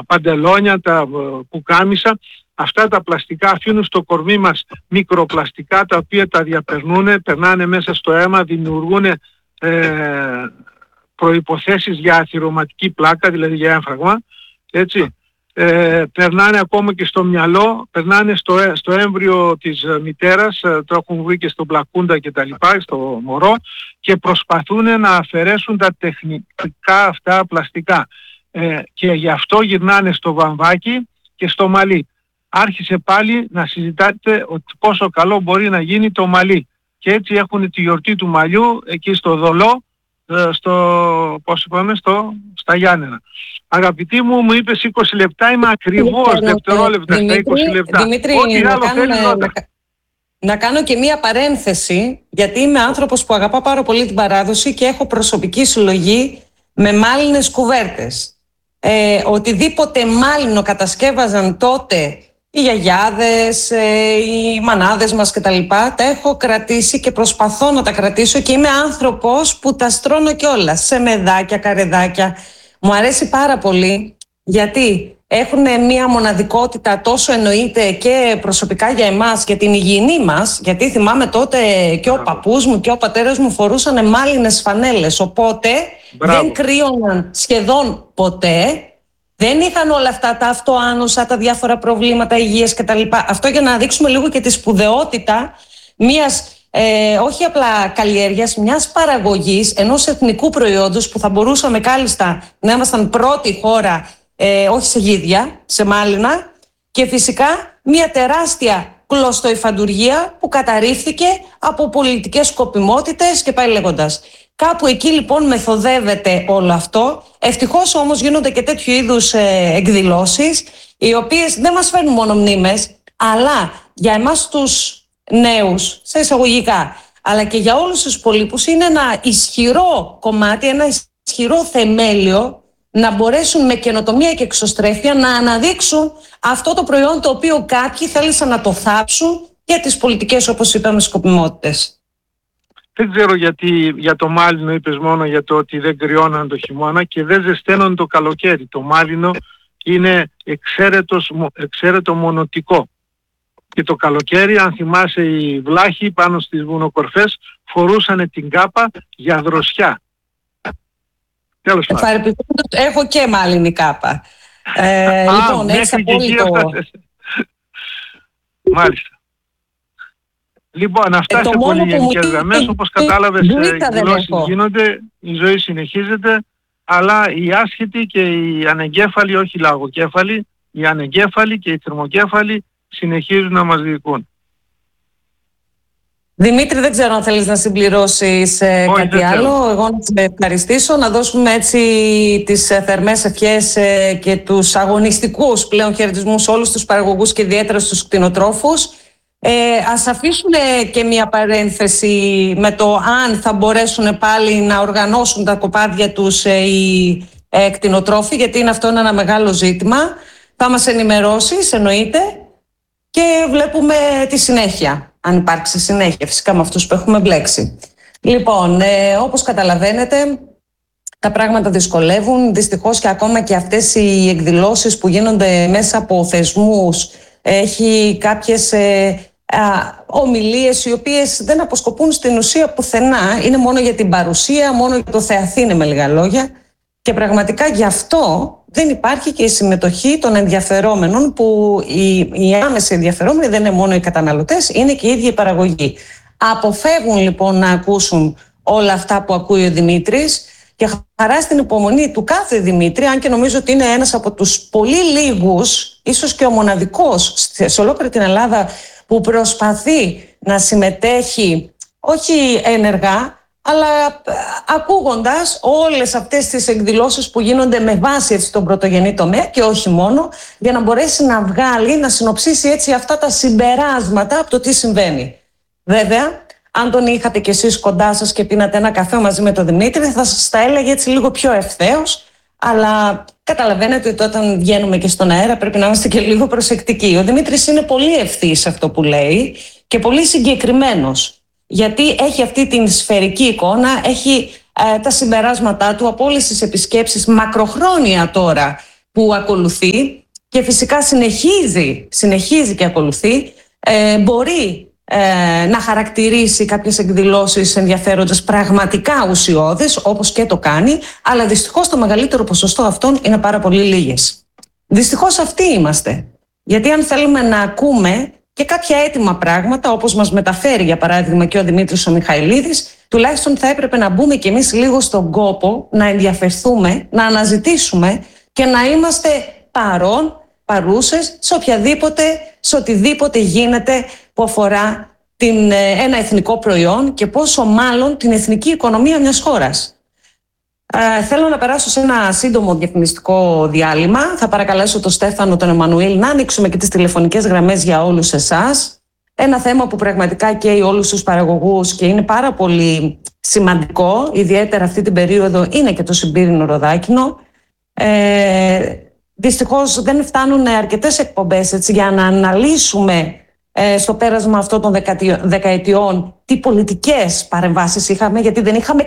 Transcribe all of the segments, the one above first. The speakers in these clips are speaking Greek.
παντελόνια, τα πουκάμισα. Αυτά τα πλαστικά αφήνουν στο κορμί μας μικροπλαστικά, τα οποία τα διαπερνούν, περνάνε μέσα στο αίμα, δημιουργούν προϋποθέσεις για αθυρωματική πλάκα, δηλαδή για έμφραγμα, έτσι. Περνάνε ακόμα και στο μυαλό, περνάνε στο έμβριο της μητέρας, το έχουν βρει και στο πλακούντα και τα λοιπά, στο μωρό, και προσπαθούν να αφαιρέσουν τα τεχνικά αυτά πλαστικά. Και γι' αυτό γυρνάνε στο βαμβάκι και στο μαλλί. Άρχισε πάλι να συζητάτε ότι πόσο καλό μπορεί να γίνει το μαλλί. Και έτσι έχουν τη γιορτή του μαλλιού εκεί στο Δολό, στα Γιάννενα. Αγαπητή μου, μου είπες 20 λεπτά, είμαι ακριβώς δευτερόλεπτα στα 20 λεπτά. Δημήτρη, να κάνω και μία παρένθεση, γιατί είμαι άνθρωπος που αγαπά πάρα πολύ την παράδοση και έχω προσωπική συλλογή με μάλινες κουβέρτες. Οτιδήποτε μάλινο κατασκεύαζαν τότε οι γιαγιάδες, οι μανάδες μας κτλ. Τα έχω κρατήσει και προσπαθώ να τα κρατήσω και είμαι άνθρωπος που τα στρώνω κιόλας σε μεδάκια, καρεδάκια. Μου αρέσει πάρα πολύ γιατί έχουν μια μοναδικότητα τόσο εννοείται και προσωπικά για εμάς, για την υγιεινή μας, γιατί θυμάμαι τότε και ο παππούς μου και ο πατέρας μου φορούσαν μάλινες φανέλες, οπότε δεν κρύωναν σχεδόν ποτέ. Δεν είχαν όλα αυτά τα αυτοάνωσα, τα διάφορα προβλήματα υγείας κτλ. Αυτό για να δείξουμε λίγο και τη σπουδαιότητα μιας, όχι απλά καλλιέργειας, μιας παραγωγής ενός εθνικού προϊόντος που θα μπορούσαμε κάλλιστα να ήμασταν πρώτη χώρα, όχι σε γίδια, σε μάλινα, και φυσικά μια τεράστια κλωστοϊφαντουργία που καταρρίφθηκε από πολιτικές σκοπιμότητες και πάει λέγοντας. Κάπου εκεί λοιπόν μεθοδεύεται όλο αυτό. Ευτυχώς όμως γίνονται και τέτοιου είδους εκδηλώσεις, οι οποίες δεν μας φέρνουν μόνο μνήμες, αλλά για εμάς τους νέους, σε εισαγωγικά, αλλά και για όλους τους υπολείπους, είναι ένα ισχυρό κομμάτι, ένα ισχυρό θεμέλιο να μπορέσουν με καινοτομία και εξωστρέφεια να αναδείξουν αυτό το προϊόν το οποίο κάποιοι θέλησαν να το θάψουν για τις πολιτικές, όπως είπαμε, σκοπιμότητες. Δεν ξέρω γιατί για το μάλινο είπες μόνο για το ότι δεν κρυώναν το χειμώνα και δεν ζεσταίνουν το καλοκαίρι. Το μάλινο είναι εξαίρετο μονοτικό. Και το καλοκαίρι, αν θυμάσαι, οι βλάχοι πάνω στις βουνοκορφές φορούσαν την κάπα για δροσιά. Τέλος πάντων. Έχω και μάλινη κάπα. Λοιπόν, έχεις απόλυτο. Μάλιστα. Λοιπόν, αυτά σε πολύ γενικές γραμμές. Όπως κατάλαβες, οι εκδηλώσεις γίνονται, η ζωή συνεχίζεται, αλλά οι άσχετοι και οι ανεγκέφαλοι, όχι οι λαγοκέφαλοι, οι ανεγκέφαλοι και οι θερμοκέφαλοι συνεχίζουν να μας διοικούν. Δημήτρη, δεν ξέρω αν θέλεις να συμπληρώσεις κάτι άλλο. Εγώ να σε ευχαριστήσω, να δώσουμε έτσι τις θερμές ευχές και τους αγωνιστικούς πλέον χαιρετισμούς σε όλους τους παραγωγούς και ιδιαίτερα στους κτηνοτρόφους. Ας αφήσουμε και μια παρένθεση με το αν θα μπορέσουν πάλι να οργανώσουν τα κοπάδια τους οι κτηνοτρόφοι, γιατί είναι αυτό ένα μεγάλο ζήτημα. Θα μας ενημερώσεις, εννοείται, και βλέπουμε τη συνέχεια, αν υπάρξει συνέχεια φυσικά με αυτούς που έχουμε μπλέξει. Λοιπόν, όπως καταλαβαίνετε, τα πράγματα δυσκολεύουν. Δυστυχώς και ακόμα και αυτές οι εκδηλώσεις που γίνονται μέσα από θεσμούς, έχει κάποιες ομιλίες οι οποίες δεν αποσκοπούν στην ουσία πουθενά. Είναι μόνο για την παρουσία, μόνο για το θεαθήνε με λίγα λόγια. Και πραγματικά γι' αυτό δεν υπάρχει και η συμμετοχή των ενδιαφερόμενων, που οι άμεσοι ενδιαφερόμενοι δεν είναι μόνο οι καταναλωτές, είναι και οι ίδιοι οι παραγωγοί. Αποφεύγουν λοιπόν να ακούσουν όλα αυτά που ακούει ο Δημήτρης και χαρά στην υπομονή του κάθε Δημήτρη, αν και νομίζω ότι είναι ένας από τους πολύ λίγους, ίσως και ο μοναδικός σε ολόκληρη την Ελλάδα, που προσπαθεί να συμμετέχει όχι ενεργά, αλλά ακούγοντας όλες αυτές τις εκδηλώσεις που γίνονται με βάση έτσι τον πρωτογενή τομέα και όχι μόνο, για να μπορέσει να βγάλει, να συνοψίσει έτσι αυτά τα συμπεράσματα από το τι συμβαίνει. Βέβαια, αν τον είχατε κι εσείς κοντά σας και πίνατε ένα καφέ μαζί με τον Δημήτρη, θα σας τα έλεγε έτσι λίγο πιο ευθέως, αλλά καταλαβαίνετε ότι όταν βγαίνουμε και στον αέρα πρέπει να είμαστε και λίγο προσεκτικοί. Ο Δημήτρης είναι πολύ ευθύς σε αυτό που λέει και πολύ συγκεκριμένος, γιατί έχει αυτή την σφαιρική εικόνα, έχει τα συμπεράσματά του από όλες τις επισκέψεις μακροχρόνια τώρα που ακολουθεί και φυσικά συνεχίζει και ακολουθεί, μπορεί να χαρακτηρίσει κάποιες εκδηλώσεις ενδιαφέροντες πραγματικά ουσιώδες, όπως και το κάνει, αλλά δυστυχώς το μεγαλύτερο ποσοστό αυτών είναι πάρα πολύ λίγες. Δυστυχώς αυτοί είμαστε. Γιατί αν θέλουμε να ακούμε και κάποια έτοιμα πράγματα, όπως μας μεταφέρει για παράδειγμα και ο Δημήτρης ο Μιχαηλίδης, τουλάχιστον θα έπρεπε να μπούμε κι εμείς λίγο στον κόπο, να ενδιαφερθούμε, να αναζητήσουμε και να είμαστε παρούσες σε οτιδήποτε γίνεται που αφορά ένα εθνικό προϊόν και πόσο μάλλον την εθνική οικονομία μιας χώρας. Θέλω να περάσω σε ένα σύντομο διαφημιστικό διάλειμμα. Θα παρακαλέσω τον Στέφανο, τον Εμμανουήλ να ανοίξουμε και τις τηλεφωνικές γραμμές για όλους εσάς. Ένα θέμα που πραγματικά καίει όλους τους παραγωγούς και είναι πάρα πολύ σημαντικό, ιδιαίτερα αυτή την περίοδο, είναι και το συμπύρινο ροδάκινο. Δυστυχώς δεν φτάνουν αρκετές εκπομπές για να αναλύσουμε στο πέρασμα αυτών των δεκαετιών τι πολιτικές παρεμβάσεις είχαμε, γιατί δεν είχαμε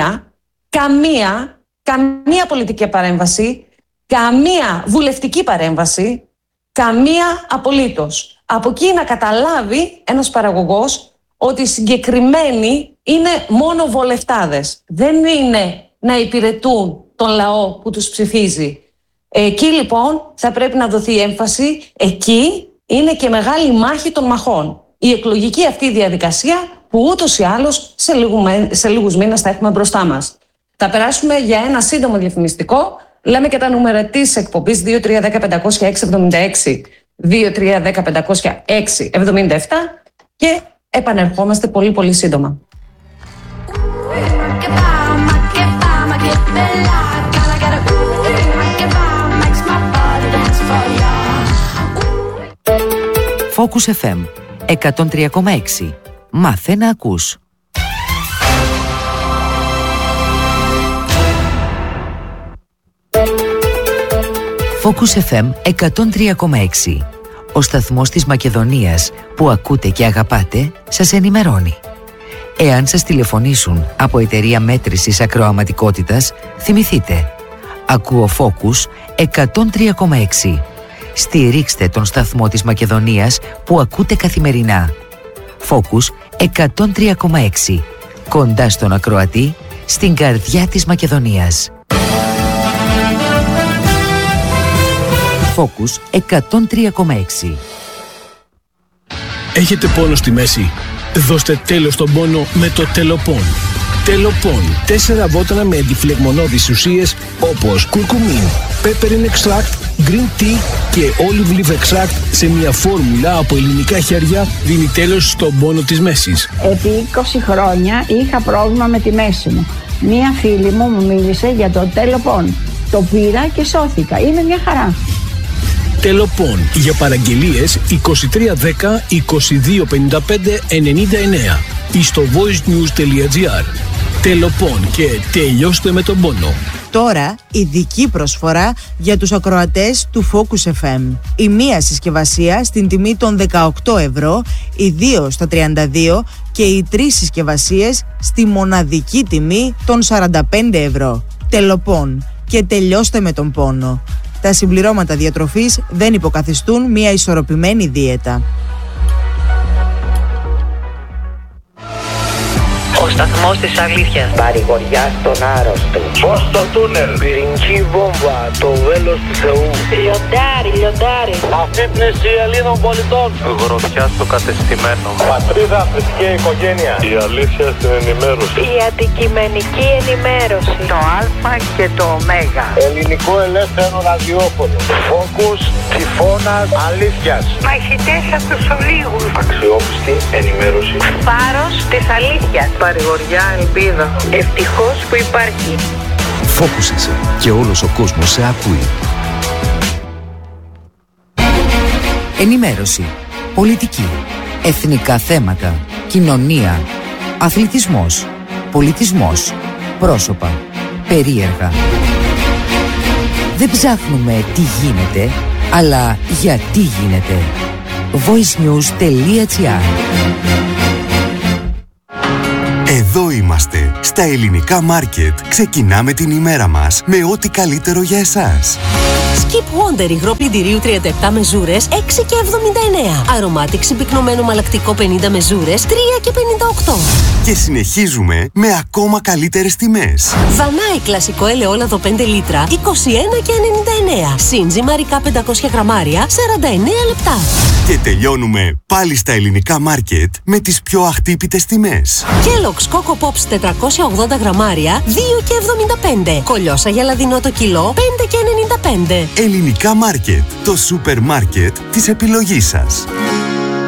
καμία πολιτική παρέμβαση, καμία βουλευτική παρέμβαση, καμία απολύτως. Από εκεί να καταλάβει ένας παραγωγός ότι οι συγκεκριμένοι είναι μόνο βολευτάδες. Δεν είναι να υπηρετούν τον λαό που τους ψηφίζει. Εκεί λοιπόν θα πρέπει να δοθεί έμφαση, εκεί είναι και μεγάλη μάχη των μαχών. Η εκλογική αυτή διαδικασία που ούτως ή άλλως σε λίγους μήνες θα έχουμε μπροστά μας. Θα περάσουμε για ένα σύντομο διαφημιστικό. Λέμε και τα νούμερα της εκπομπής 2310-506-76, 2310-506-77 και επανερχόμαστε πολύ πολύ σύντομα. Focus FM 103,6. Μάθε να ακούς. Focus FM 103,6. Ο σταθμός της Μακεδονίας που ακούτε και αγαπάτε σας ενημερώνει. Εάν σας τηλεφωνήσουν από εταιρεία μέτρησης ακροαματικότητας, θυμηθείτε. Ακούω Focus 103,6. Στηρίξτε τον σταθμό της Μακεδονίας που ακούτε καθημερινά. Focus 103,6. Κοντά στον ακροατή, στην καρδιά της Μακεδονίας. Focus 103,6. Έχετε πόνο στη μέση? Δώστε τέλος στον πόνο με το Τελοπών. Τελοπών. 4 βότανα με αντιφλεγμονώδεις ουσίες όπως κουρκουμίν, peppermint extract, green tea και olive leaf extract σε μια φόρμουλα από ελληνικά χέρια δίνει τέλος στον πόνο της μέσης. Επί 20 χρόνια είχα πρόβλημα με τη μέση μου. Μία φίλη μου μίλησε για το Τελοπών. Το πήρα και σώθηκα. Είναι μια χαρά. Τελοπών. Για παραγγελίες 2310 2255 99 ή στο voicenews.gr. Τελοπών και τελειώστε με τον πόνο. Τώρα ειδική προσφορά για τους ακροατές του Focus FM. Η μία συσκευασία στην τιμή των 18 ευρώ, οι 2 στα 32 και οι 3 συσκευασίες στη μοναδική τιμή των 45 ευρώ. Τελοπών και τελειώστε με τον πόνο. Τα συμπληρώματα διατροφής δεν υποκαθιστούν μια ισορροπημένη δίαιτα. Ο σταθμός της αλήθειας. Παρηγοριά στον άρρωστο. Φως στο τούνελ. Πυρηνική βόμβα. Το βέλος του Θεού. Λιοντάρι. Αφύπνιση Ελλήνων πολιτών. Γροθιά στο κατεστημένο. Πατρίδα, θρησκεία, οικογένεια. Η αλήθεια στην ενημέρωση. Η αντικειμενική ενημέρωση. Το Α και το Ω. Ελληνικό ελεύθερο ραδιόφωνο. Focus, τυφώνας, αλήθειας. Μαχητές από τους ολίγους. Αξιόπιστη ενημέρωση. Φάρος της αλήθειας. Παρηγοριά, ελπίδα. Ευτυχώς που υπάρχει. Focus είσαι και όλος ο κόσμος σε ακούει. Ενημέρωση, πολιτική, εθνικά θέματα, κοινωνία, αθλητισμός, πολιτισμός, πρόσωπα, περίεργα. Δεν ψάχνουμε τι γίνεται, αλλά γιατί γίνεται. voicenews.gr. Εδώ είμαστε, στα ελληνικά μάρκετ. Ξεκινάμε την ημέρα μας με ό,τι καλύτερο για εσάς. Skip Wonder υγρό πλυντηρίου 37 μεζούρες 6 και 79. Aromatic συμπυκνωμένο μαλακτικό 50 μεζούρες 3 και 58. Και συνεχίζουμε με ακόμα καλύτερες τιμές. Δανάη κλασικό ελαιόλαδο 5 λίτρα 21 και 99. Σύνζυμα ρικά 500 γραμμάρια 49 λεπτά. Και τελειώνουμε πάλι στα ελληνικά μάρκετ με τις πιο αχτύπητες τιμές. Kellogg's Coco Pops 480 γραμμάρια 2 και 75. Κολιόσα για λαδινό το κιλό 5 και 95. Ελληνικά μάρκετ, το σούπερ μάρκετ της επιλογής σας.